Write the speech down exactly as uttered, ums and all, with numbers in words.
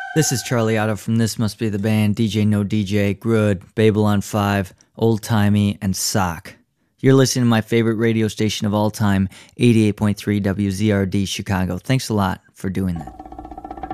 This is Charlie Otto from This Must Be the Band, D J No D J, Grud, Babylon five, Old Timey, and Sock. You're listening to my favorite radio station of all time, eighty-eight point three W Z R D Chicago. Thanks a lot for doing that.